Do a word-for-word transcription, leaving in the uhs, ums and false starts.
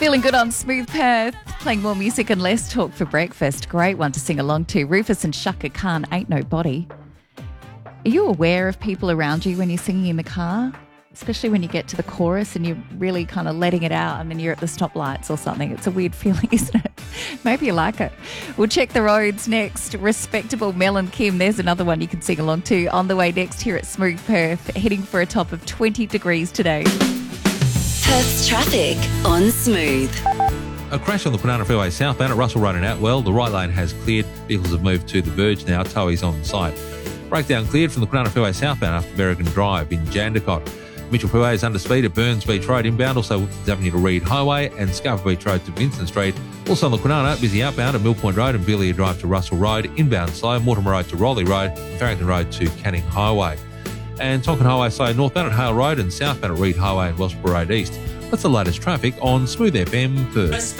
Feeling good on Smooth Perth. Playing more music and less talk for breakfast. Great one to sing along to. Rufus and Shaka Khan, Ain't No Body. Are you aware of people around you when you're singing in the car? Especially when you get to the chorus and you're really kind of letting it out and then you're at the stoplights or something. It's a weird feeling, isn't it? Maybe you like it. We'll check the roads next. Respectable Mel and Kim. There's another one you can sing along to. On the way next here at Smooth Perth. Heading for a top of twenty degrees today. Perth's traffic on Smooth. A crash on the Kwinana Freeway southbound at Russell Road in Atwell. The right lane has cleared. Vehicles have moved to the verge now. Towie's on site. Breakdown cleared from the Kwinana Freeway southbound after Berrigan Drive in Jandakot. Mitchell Freeway is under speed at Burns Beach Road inbound, also Wilkins Avenue to Reed Highway and Scarborough Beach Road to Vincent Street. Also on the Kwinana, busy outbound at Mill Point Road and Billiard Drive to Russell Road, inbound slow, Mortimer Road to Rowley Road and Farrington Road to Canning Highway. And Tonkin Highway slow northbound at Hale Road and southbound at Reed Highway and Wellsborough Road East. That's the latest traffic on Smooth F M Perth.